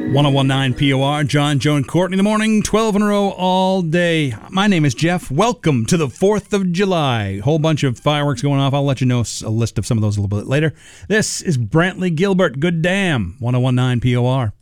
1019 POR, John, Joe, and Courtney in the morning, 12 in a row all day. My name is Jeff. Welcome to the 4th of July. Whole bunch of fireworks going off. I'll let you know a list of some of those a little bit later. This is Brantley Gilbert. Good damn. 1019 POR.